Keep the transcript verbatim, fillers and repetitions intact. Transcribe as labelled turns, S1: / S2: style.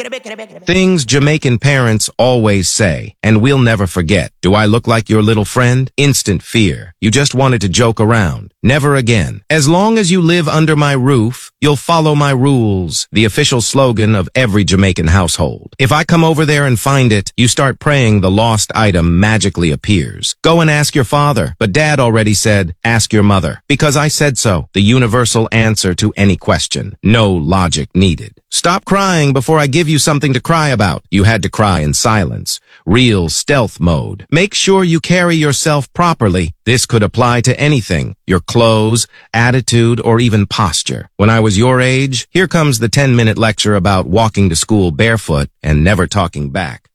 S1: Things Jamaican parents always say, and we'll never forget. Do I look like your little friend? Instant fear. You just wanted to joke around. Never again. As long as you live under my roof, you'll follow my rules. The official slogan of every Jamaican household. If I come over there and find it, you start praying the lost item magically appears. Go and ask your father. But Dad already said, ask your mother. Because I said so. The universal answer to any question. No logic needed. Stop crying before I give you something to cry about. You had to cry in silence. Real stealth mode. Make sure you carry yourself properly. This could apply to anything. Your clothes, attitude, or even posture. When I was your age, here comes the ten-minute lecture about walking to school barefoot and never talking back.